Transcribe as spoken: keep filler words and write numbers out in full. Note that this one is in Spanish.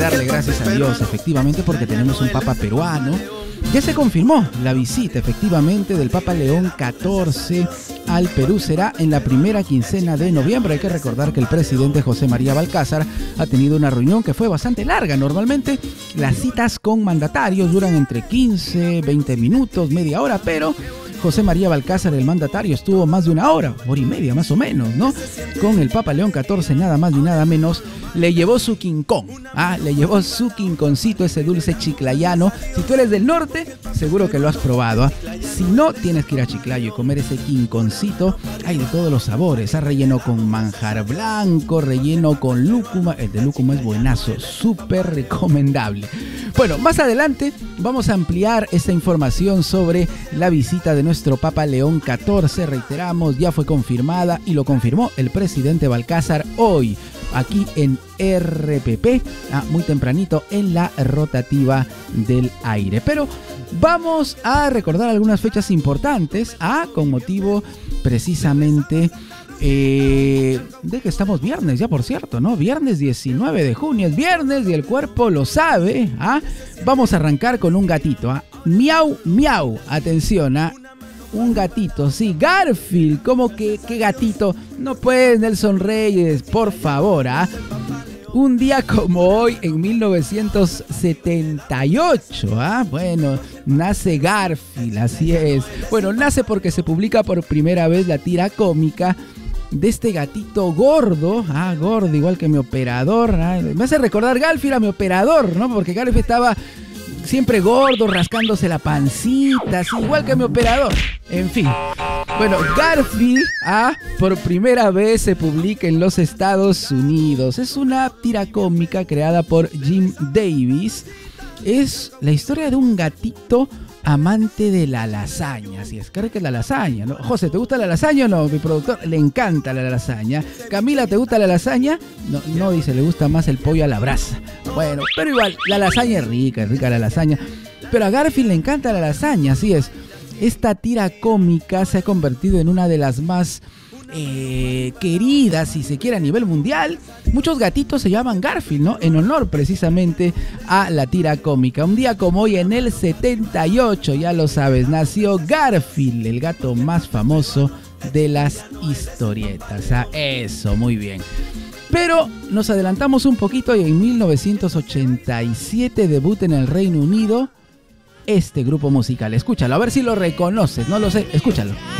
Darle gracias a Dios, efectivamente, porque tenemos un Papa peruano. Ya se confirmó la visita, efectivamente, del Papa León catorce al Perú. Será en la primera quincena de noviembre. Hay que recordar que el presidente José María Balcázar ha tenido una reunión que fue bastante larga. Normalmente las citas con mandatarios duran entre quince, veinte minutos, media hora, pero José María Balcázar, el mandatario, estuvo más de una hora, hora y media más o menos, ¿no? Con el Papa León catorce, nada más ni nada menos. Le llevó su quincón, ah, le llevó su quinconcito, ese dulce chiclayano. Si tú eres del norte, seguro que lo has probado, ¿ah? Si no, tienes que ir a Chiclayo y comer ese quinconcito. Hay de todos los sabores, ¿ah? Relleno con manjar blanco, relleno con lúcuma. El de lúcuma es buenazo, súper recomendable. Bueno, más adelante vamos a ampliar esta información sobre la visita de nuestro Papa León catorce. Reiteramos, ya fue confirmada y lo confirmó el presidente Balcázar hoy, aquí en R P P, ah, muy tempranito en la rotativa del aire. Pero vamos a recordar algunas fechas importantes, ah, con motivo precisamente eh, de que estamos viernes, ya por cierto, ¿no? Viernes diecinueve de junio, es viernes y el cuerpo lo sabe, ah. Vamos a arrancar con un gatito, ah. Miau, miau, atención, ah. Un gatito, sí, Garfield, ¿cómo que qué gatito? No puedes, Nelson Reyes, por favor, ¿ah? Un día como hoy, en mil novecientos setenta y ocho, ¿ah? Bueno, nace Garfield, así es. Bueno, nace porque se publica por primera vez la tira cómica de este gatito gordo, ah, gordo, igual que mi operador, ¿ah? Me hace recordar Garfield a mi operador, ¿no? Porque Garfield estaba siempre gordo, rascándose la pancita, así, igual que mi operador. En fin. Bueno, Garfield, ah, por primera vez se publica en los Estados Unidos. Es una tira cómica creada por Jim Davis. Es la historia de un gatito amante de la lasaña. Si es que es la lasaña, ¿no? José, ¿te gusta la lasaña o no? Mi productor le encanta la lasaña. Camila, ¿te gusta la lasaña? No, no, dice, le gusta más el pollo a la brasa. Bueno, pero igual, la lasaña es rica, es rica la lasaña. Pero a Garfield le encanta la lasaña, así es. Esta tira cómica se ha convertido en una de las más eh, queridas, si se quiere, a nivel mundial. Muchos gatitos se llaman Garfield, ¿no? En honor precisamente a la tira cómica. Un día como hoy, en el setenta y ocho, ya lo sabes, nació Garfield, el gato más famoso de las historietas. Ah, eso, muy bien. Pero nos adelantamos un poquito y en mil novecientos ochenta y siete debuta en el Reino Unido este grupo musical. Escúchalo, a ver si lo reconoces, no lo sé, escúchalo.